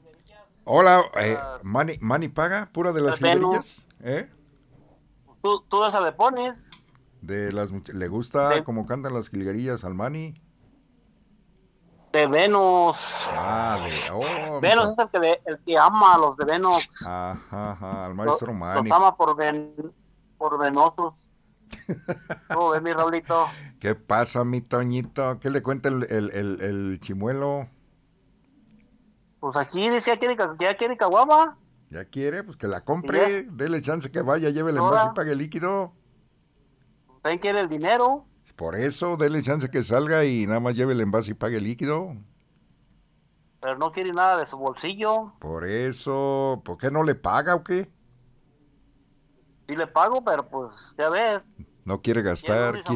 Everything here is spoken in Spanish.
Hola, Las Manny paga, pura de las de Venus. jilguerillas, ¿eh? Tú esa le pones Le gusta de, cómo cantan las jilguerillas al Manny. de Venus. Está, Venus es el que ama a los de Venus. ajá, ajá, al Lo- maestro los Manny. ama por venosos. ¿Cómo ves, mi Raulito? ¿Qué pasa, mi Toñito? ¿Qué le cuenta el chimuelo? Pues aquí decía que ya quiere caguama. ¿Ya quiere? Pues que la Y ya compre, dele chance que vaya, lleve el envase y hora. pague el líquido. También quiere el dinero. Por eso, dele chance que salga y nada más lleve el envase y pague el líquido. Pero no quiere nada de su bolsillo. Por eso, ¿por qué no le paga o qué? Sí le pago, pero pues ya ves. No quiere Quiere gastar, Luis